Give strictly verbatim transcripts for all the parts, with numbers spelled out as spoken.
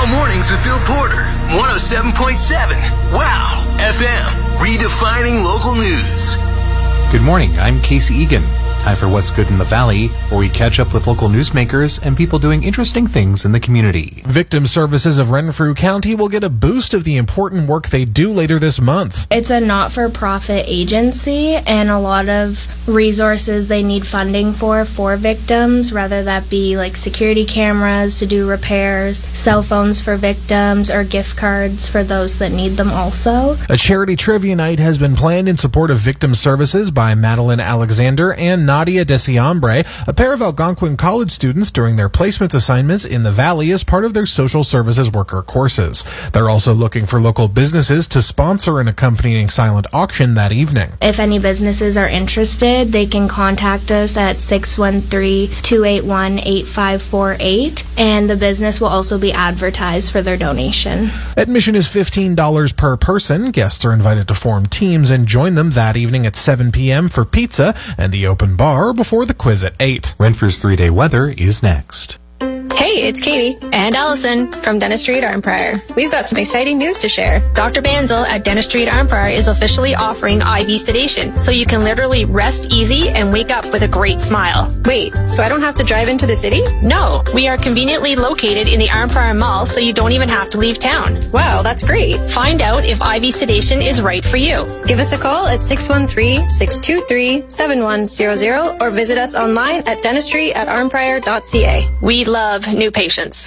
Wow Mornings with Bill Porter, one oh seven point seven. Wow F M, redefining local news. Good morning, I'm Casey Egan. Time for What's Good in the Valley, where we catch up with local newsmakers and people doing interesting things in the community. Victim Services of Renfrew County will get a boost of the important work they do later this month. It's a not-for-profit agency, and a lot of resources they need funding for for victims, whether that be like security cameras to do repairs, cell phones for victims, or gift cards for those that need them also. A charity trivia night has been planned in support of Victim Services by Madeline Alexander and Nadia Desiambre, a pair of Algonquin College students during their placements assignments in the Valley as part of their social services worker courses. They're also looking for local businesses to sponsor an accompanying silent auction that evening. If any businesses are interested, they can contact us at six one three, two eight one, eight five four eight, and the business will also be advertised for their donation. Admission is fifteen dollars per person. Guests are invited to form teams and join them that evening at seven p.m. for pizza and the open bar before the quiz at eight. Renfrew's three-day weather is next. Hey, it's Katie and Allison from Dentistry at Arnprior. We've got some exciting news to share. Doctor Banzel at Dentistry at Arnprior is officially offering I V sedation, so you can literally rest easy and wake up with a great smile. Wait, so I don't have to drive into the city? No, we are conveniently located in the Arnprior Mall, so you don't even have to leave town. Wow, that's great. Find out if I V sedation is right for you. Give us a call at six one three, six two three, seven one zero zero or visit us online at dentistry at arnprior dot c a. We love new patients.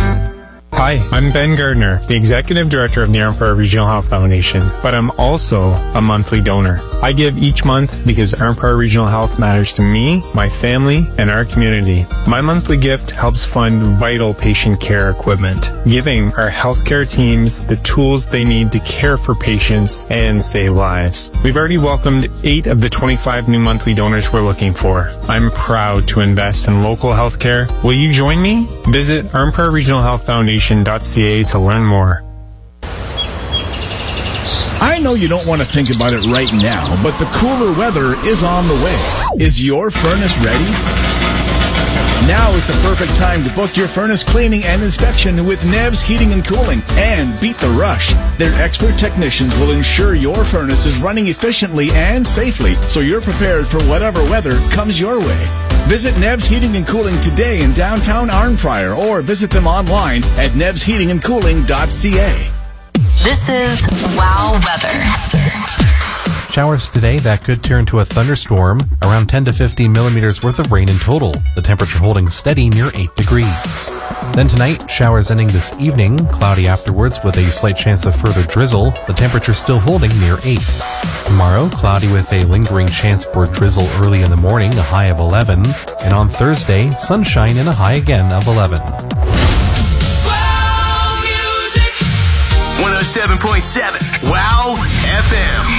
Hi, I'm Ben Gardner, the Executive Director of the Arnprior Regional Health Foundation, but I'm also a monthly donor. I give each month because Arnprior Regional Health matters to me, my family, and our community. My monthly gift helps fund vital patient care equipment, giving our healthcare teams the tools they need to care for patients and save lives. We've already welcomed eight of the twenty-five new monthly donors we're looking for. I'm proud to invest in local healthcare. Will you join me? Visit Arnprior Regional Health Foundation dot c a to learn more. I know you don't want to think about it right now, but the cooler weather is on the way. Is your furnace ready? Now is the perfect time to book your furnace cleaning and inspection with Nebs Heating and Cooling and beat the rush. Their expert technicians will ensure your furnace is running efficiently and safely, so you're prepared for whatever weather comes your way. Visit Nebs Heating and Cooling today in downtown Arnprior or visit them online at nebs heating and cooling dot c a. This is Wow Weather. Showers today that could turn to a thunderstorm, around ten to fifteen millimeters worth of rain in total, the temperature holding steady near eight degrees. Then tonight, showers ending this evening, cloudy afterwards with a slight chance of further drizzle, the temperature still holding near eight. Tomorrow, cloudy with a lingering chance for drizzle early in the morning, a high of eleven, and on Thursday, sunshine and a high again of eleven. Wow Music one oh seven point seven. Wow F M.